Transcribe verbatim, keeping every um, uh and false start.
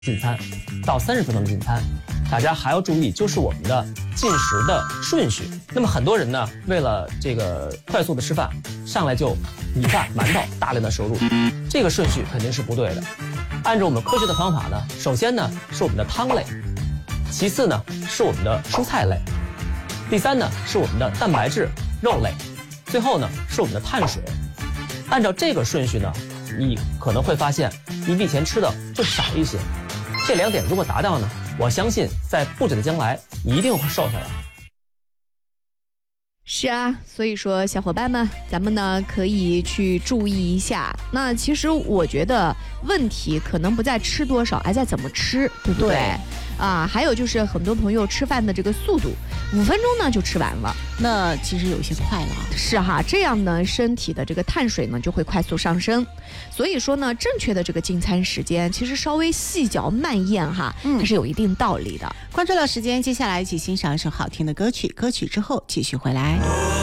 进餐到三十分钟的进餐。大家还要注意，就是我们的进食的顺序。那么很多人呢，为了这个快速的吃饭，上来就米饭、馒头大量的摄入，这个顺序肯定是不对的。按照我们科学的方法呢，首先呢是我们的汤类，其次呢是我们的蔬菜类，第三呢是我们的蛋白质肉类，最后呢是我们的碳水。按照这个顺序呢，你可能会发现你比以前吃的会少一些。这两点如果达到呢，我相信在不久的将来一定会瘦下来。 是啊，所以说小伙伴们，咱们呢可以去注意一下。那其实我觉得问题可能不在吃多少，而在怎么吃，对不对？对啊，还有就是很多朋友吃饭的这个速度，五分钟呢就吃完了， 那其实有一些快了。 是哈，这样呢身体的这个碳水呢就会快速上升。所以说呢，正确的这个进餐时间，其实稍微细嚼慢咽哈，嗯，它是有一定道理的。 关注到时间，接下来一起欣赏一首好听的歌曲，歌曲之后继续回来。